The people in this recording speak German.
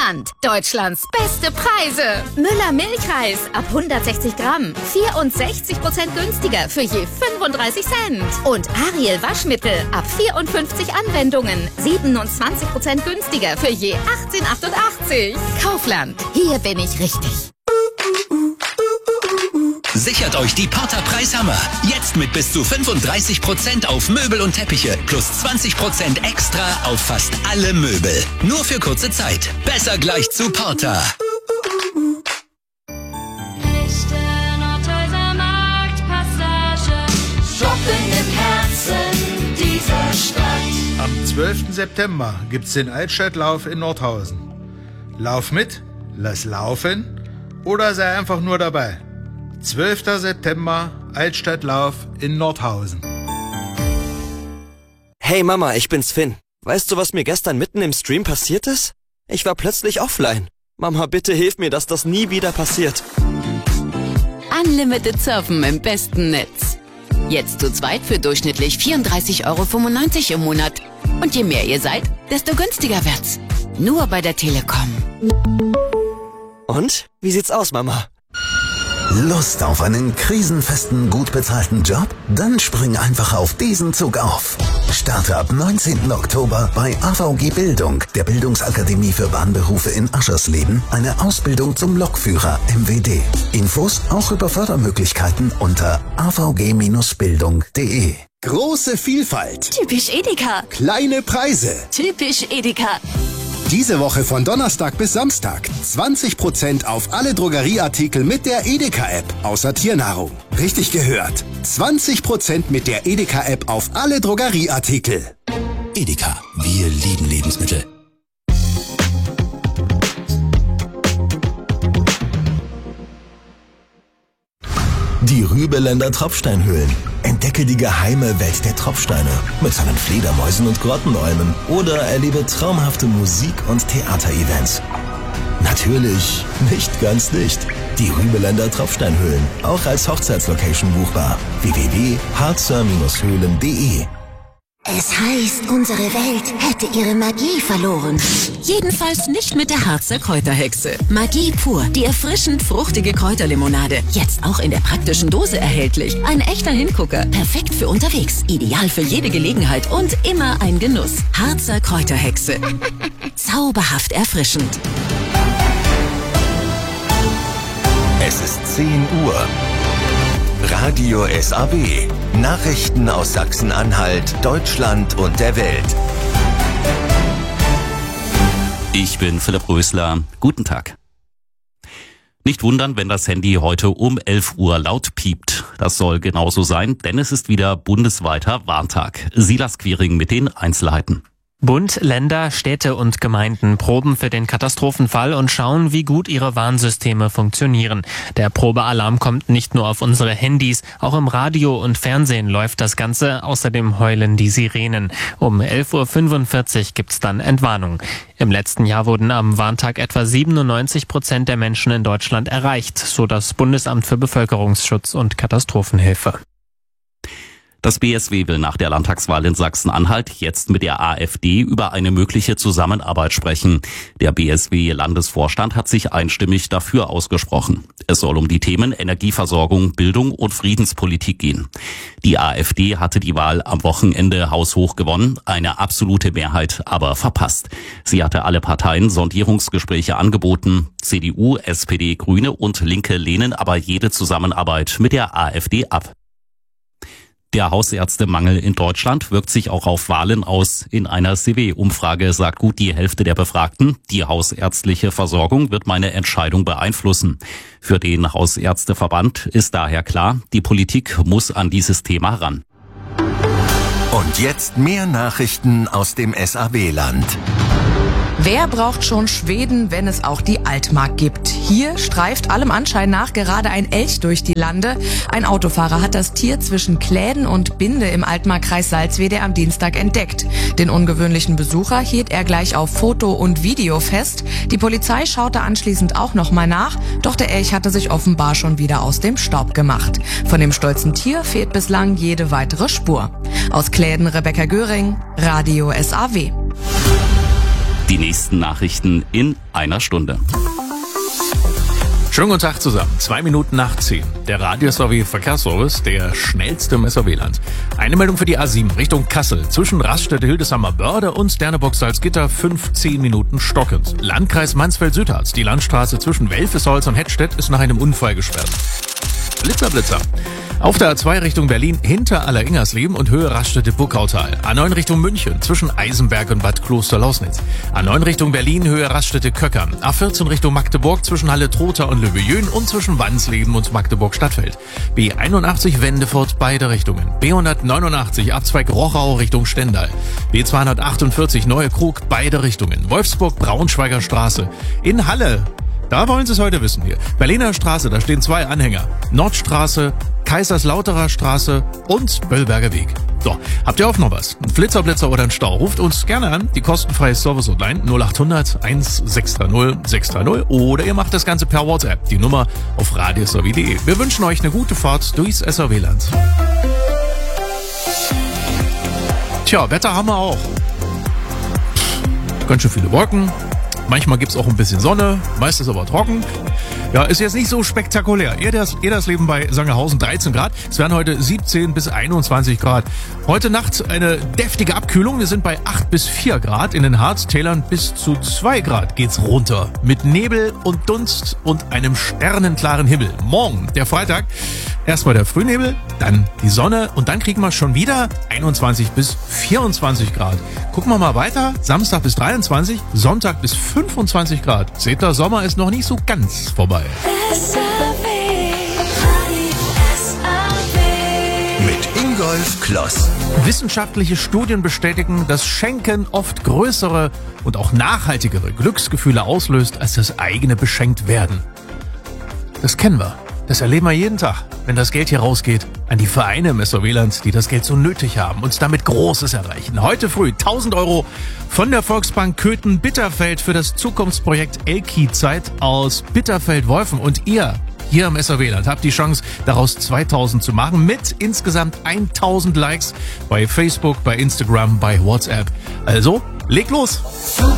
Kaufland. Deutschlands beste Preise. Müller Milchreis ab 160 Gramm. 64% günstiger für je 35 Cent. Und Ariel Waschmittel ab 54 Anwendungen. 27% günstiger für je 18,88. Kaufland. Hier bin ich richtig. Sichert euch die Porter Preishammer. Jetzt mit bis zu 35% auf Möbel und Teppiche plus 20% extra auf fast alle Möbel. Nur für kurze Zeit. Besser gleich zu Porter. Shopping im Herzen dieser Stadt. Am 12. September gibt's den Altstadtlauf in Nordhausen. Lauf mit, lass laufen oder sei einfach nur dabei. 12. September, Altstadtlauf in Nordhausen. Hey Mama, ich bin's Finn. Weißt du, was mir gestern mitten im Stream passiert ist? Ich war plötzlich offline. Mama, bitte hilf mir, dass das nie wieder passiert. Unlimited Surfen im besten Netz. Jetzt zu zweit für durchschnittlich 34,95 € im Monat. Und je mehr ihr seid, desto günstiger wird's. Nur bei der Telekom. Und? Wie sieht's aus, Mama? Lust auf einen krisenfesten, gut bezahlten Job? Dann spring einfach auf diesen Zug auf. Starte ab 19. Oktober bei AVG Bildung, der Bildungsakademie für Bahnberufe in Aschersleben, eine Ausbildung zum Lokführer MWD. Infos auch über Fördermöglichkeiten unter avg-bildung.de. Große Vielfalt. Typisch Edeka. Kleine Preise. Typisch Edeka. Diese Woche von Donnerstag bis Samstag 20% auf alle Drogerieartikel mit der Edeka-App, außer Tiernahrung. Richtig gehört. 20% mit der Edeka-App auf alle Drogerieartikel. Edeka, wir lieben Lebensmittel. Die Rübeländer Tropfsteinhöhlen. Entdecke die geheime Welt der Tropfsteine mit seinen Fledermäusen und Grottenräumen oder erlebe traumhafte Musik- und Theaterevents. Natürlich nicht ganz dicht. Die Rübeländer Tropfsteinhöhlen, auch als Hochzeitslocation buchbar. www.harzer-höhlen.de. Es heißt, unsere Welt hätte ihre Magie verloren. Jedenfalls nicht mit der Harzer Kräuterhexe. Magie pur, die erfrischend fruchtige Kräuterlimonade. Jetzt auch in der praktischen Dose erhältlich. Ein echter Hingucker, perfekt für unterwegs. Ideal für jede Gelegenheit und immer ein Genuss. Harzer Kräuterhexe. Zauberhaft erfrischend. Es ist 10 Uhr. Radio SAW. Nachrichten aus Sachsen-Anhalt, Deutschland und der Welt. Ich bin Philipp Rösler. Guten Tag. Nicht wundern, wenn das Handy heute um 11 Uhr laut piept. Das soll genauso sein, denn es ist wieder bundesweiter Warntag. Silas Quiring mit den Einzelheiten. Bund, Länder, Städte und Gemeinden proben für den Katastrophenfall und schauen, wie gut ihre Warnsysteme funktionieren. Der Probealarm kommt nicht nur auf unsere Handys, auch im Radio und Fernsehen läuft das Ganze, außerdem heulen die Sirenen. Um 11:45 Uhr gibt's dann Entwarnung. Im letzten Jahr wurden am Warntag etwa 97% der Menschen in Deutschland erreicht, so das Bundesamt für Bevölkerungsschutz und Katastrophenhilfe. Das BSW will nach der Landtagswahl in Sachsen-Anhalt jetzt mit der AfD über eine mögliche Zusammenarbeit sprechen. Der BSW-Landesvorstand hat sich einstimmig dafür ausgesprochen. Es soll um die Themen Energieversorgung, Bildung und Friedenspolitik gehen. Die AfD hatte die Wahl am Wochenende haushoch gewonnen, eine absolute Mehrheit aber verpasst. Sie hatte alle Parteien Sondierungsgespräche angeboten. CDU, SPD, Grüne und Linke lehnen aber jede Zusammenarbeit mit der AfD ab. Der Hausärztemangel in Deutschland wirkt sich auch auf Wahlen aus. In einer CW-Umfrage sagt gut die Hälfte der Befragten, die hausärztliche Versorgung wird meine Entscheidung beeinflussen. Für den Hausärzteverband ist daher klar, die Politik muss an dieses Thema ran. Und jetzt mehr Nachrichten aus dem SAW-Land. Wer braucht schon Schweden, wenn es auch die Altmark gibt? Hier streift allem Anschein nach gerade ein Elch durch die Lande. Ein Autofahrer hat das Tier zwischen Kläden und Binde im Altmarkkreis Salzwedel am Dienstag entdeckt. Den ungewöhnlichen Besucher hielt er gleich auf Foto und Video fest. Die Polizei schaute anschließend auch nochmal nach, doch der Elch hatte sich offenbar schon wieder aus dem Staub gemacht. Von dem stolzen Tier fehlt bislang jede weitere Spur. Aus Kläden Rebecca Göring, Radio SAW. Die nächsten Nachrichten in einer Stunde. Schönen guten Tag zusammen. 2 Minuten nach 10. Der Radio-SRW Verkehrsservice, der schnellste im SRW-Land. Eine Meldung für die A7 Richtung Kassel. Zwischen Raststätte Hildesheimer Börde und Sternebock Salzgitter 15 Minuten stockend. Landkreis Mansfeld-Südharz. Die Landstraße zwischen Welfesholz und Hettstedt ist nach einem Unfall gesperrt. Blitzer. Auf der A2 Richtung Berlin hinter Alleringersleben und Höhe Raststätte Burgautal. A9 Richtung München zwischen Eisenberg und Bad Klosterlausnitz. A9 Richtung Berlin Höhe Raststätte Köckern. A14 Richtung Magdeburg zwischen Halle Trotha und Löwejöen und zwischen Wansleben und Magdeburg Stadtfeld. B81 Wendefurt beide Richtungen. B189 Abzweig Rochau Richtung Stendal. B248 Neue Krug beide Richtungen. Wolfsburg Braunschweiger Straße. In Halle. Da wollen Sie es heute wissen hier. Berliner Straße, da stehen 2 Anhänger. Nordstraße, Kaiserslauterer Straße und Böllberger Weg. So, habt ihr auch noch was? Ein Flitzer oder ein Stau? Ruft uns gerne an, die kostenfreie Service-Hotline 0800 1630 630 oder ihr macht das Ganze per WhatsApp. Die Nummer auf radiosrw.de. Wir wünschen euch eine gute Fahrt durchs SRW-Land. Tja, Wetter haben wir auch. Ganz schön viele Wolken. Manchmal gibt's auch ein bisschen Sonne, meistens aber trocken. Ja, ist jetzt nicht so spektakulär. Eher das Leben bei Sangerhausen 13 Grad. Es werden heute 17 bis 21 Grad. Heute Nacht eine deftige Abkühlung. Wir sind bei 8 bis 4 Grad. In den Harztälern bis zu 2 Grad geht's runter. Mit Nebel und Dunst und einem sternenklaren Himmel. Morgen, der Freitag, erstmal der Frühnebel, dann die Sonne und dann kriegen wir schon wieder 21 bis 24 Grad. Gucken wir mal weiter. Samstag bis 23, Sonntag bis 25 Grad. Seht ihr, Sommer ist noch nicht so ganz vorbei. Mit Ingolf Kloss. Wissenschaftliche Studien bestätigen, dass Schenken oft größere und auch nachhaltigere Glücksgefühle auslöst, als das eigene Beschenktwerden. Das kennen wir. Das erleben wir jeden Tag, wenn das Geld hier rausgeht an die Vereine im SRW-Land, die das Geld so nötig haben und damit Großes erreichen. Heute früh 1.000 € von der Volksbank Köthen-Bitterfeld für das Zukunftsprojekt Elki-Zeit aus Bitterfeld-Wolfen. Und ihr hier im SRW-Land habt die Chance, daraus 2.000 zu machen mit insgesamt 1.000 Likes bei Facebook, bei Instagram, bei WhatsApp. Also, legt los!